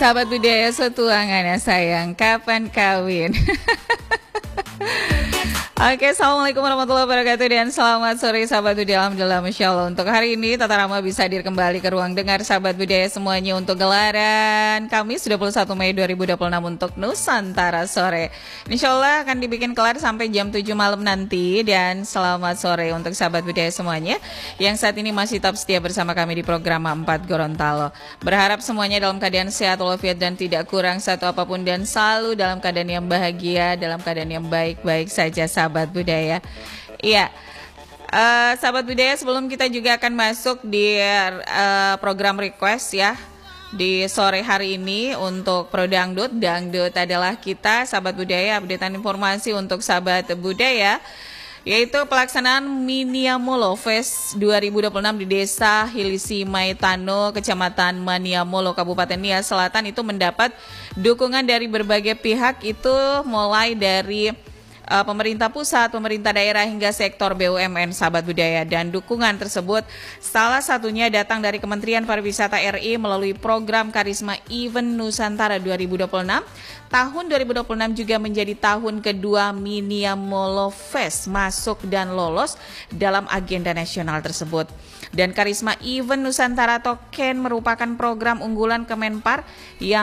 Sahabat budaya setuangan ya sayang, kapan kawin? Oke, assalamualaikum warahmatullahi wabarakatuh dan selamat sore sahabat budaya. Alhamdulillah, Masya Allah. Untuk hari ini Tata Rama bisa hadir kembali ke ruang dengar sahabat budaya semuanya untuk gelaran Kamis 21 Mei 2026 untuk Nusantara Sore. Insya Allah akan dibikin kelar sampai jam 7 malam nanti. Dan selamat sore untuk sahabat budaya semuanya yang saat ini masih tetap setia bersama kami di program 4 Gorontalo. Berharap semuanya dalam keadaan sehat walafiat dan tidak kurang satu apapun, dan selalu dalam keadaan yang bahagia, dalam keadaan yang baik-baik saja sahabat budaya. Iya, sahabat budaya, sebelum kita juga akan masuk di program request ya di sore hari ini untuk Pro Dangdut. Dangdut adalah kita, sahabat budaya. Updatean informasi untuk sahabat budaya, yaitu pelaksanaan Maniamolo Fest 2026 di Desa Hilisi Maitano, Kecamatan Maniamolo, Kabupaten Nias Selatan itu mendapat dukungan dari berbagai pihak, itu mulai dari pemerintah pusat, pemerintah daerah hingga sektor BUMN sahabat budaya. Dan dukungan tersebut salah satunya datang dari Kementerian Pariwisata RI melalui program Karisma Event Nusantara 2026. Tahun 2026 juga menjadi tahun kedua Maniamolo Fest masuk dan lolos dalam agenda nasional tersebut. Dan Karisma Event Nusantara atau KEN merupakan program unggulan Kemenpar yang